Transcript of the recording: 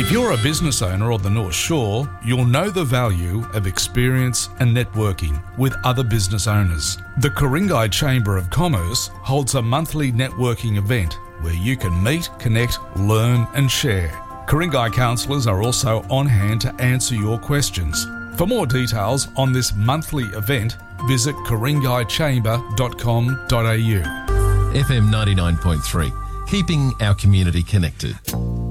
If you're a business owner on the North Shore, you'll know the value of experience and networking with other business owners. The Ku-ring-gai Chamber of Commerce holds a monthly networking event where you can meet, connect, learn and share. Ku-ring-gai counsellors are also on hand to answer your questions. For more details on this monthly event, visit ku-ring-gaichamber.com.au. FM 99.3, keeping our community connected.